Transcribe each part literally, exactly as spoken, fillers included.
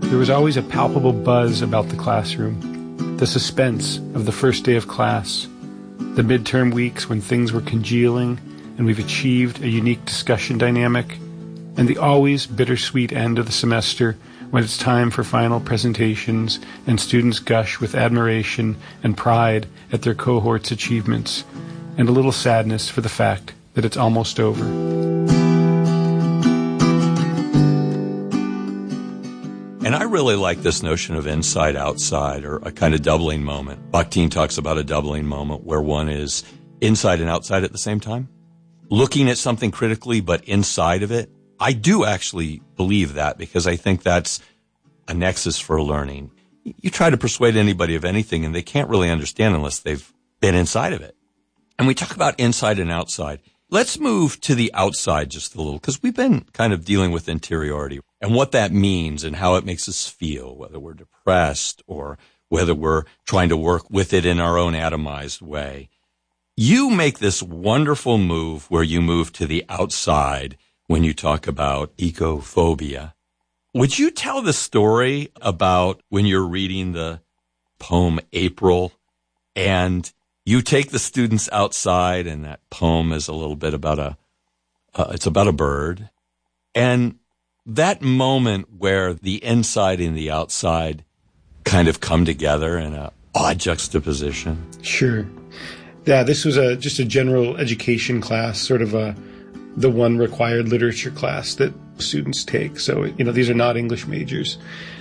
There was always a palpable buzz about the classroom, the suspense of the first day of class, the midterm weeks when things were congealing and we've achieved a unique discussion dynamic, and the always bittersweet end of the semester when it's time for final presentations and students gush with admiration and pride at their cohort's achievements, and a little sadness for the fact that it's almost over. And I really like this notion of inside-outside, or a kind of doubling moment. Bakhtin talks about a doubling moment where one is inside and outside at the same time, looking at something critically, but inside of it. I do actually believe that, because I think that's a nexus for learning. You try to persuade anybody of anything, and they can't really understand unless they've been inside of it. And we talk about inside and outside. Let's move to the outside just a little, because we've been kind of dealing with interiority and what that means and how it makes us feel, whether we're depressed or whether we're trying to work with it in our own atomized way. You make this wonderful move where you move to the outside when you talk about ecophobia. Would you tell the story about when you're reading the poem April and you take the students outside, and that poem is a little bit about a, uh, it's about a bird. And that moment where the inside and the outside kind of come together in a odd juxtaposition. Sure. Yeah, this was a just a general education class, sort of a the one required literature class that students take. So, you know, these are not English majors.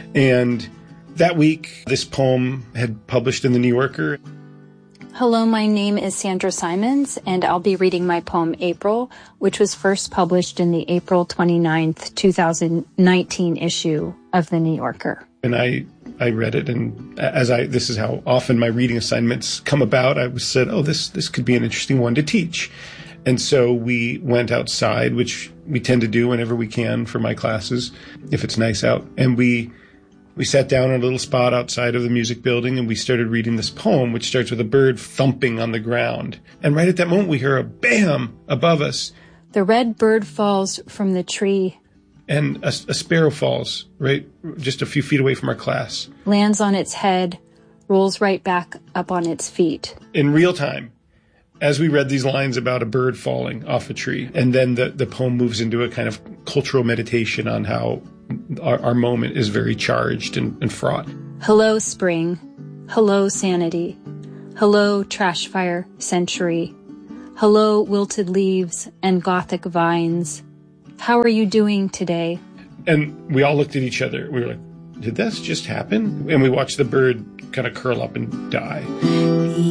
And that week, this poem had published in the New Yorker. Hello, my name is Sandra Simons, and I'll be reading my poem April, which was first published in the April twenty-ninth, twenty nineteen issue of the New Yorker. And I, I read it, and as I, this is how often my reading assignments come about, I was said, oh, this, this could be an interesting one to teach. And so we went outside, which we tend to do whenever we can for my classes, if it's nice out. And we we sat down in a little spot outside of the music building, and we started reading this poem, which starts with a bird thumping on the ground. And right at that moment, we hear a bam above us. The red bird falls from the tree. And a, a sparrow falls right just a few feet away from our class. Lands on its head, rolls right back up on its feet. In real time, as we read these lines about a bird falling off a tree. And then the, the poem moves into a kind of cultural meditation on how our, our moment is very charged and, and fraught. Hello, spring. Hello, sanity. Hello, trash fire century. Hello, wilted leaves and gothic vines. How are you doing today? And we all looked at each other. We were like, did this just happen? And we watched the bird kind of curl up and die.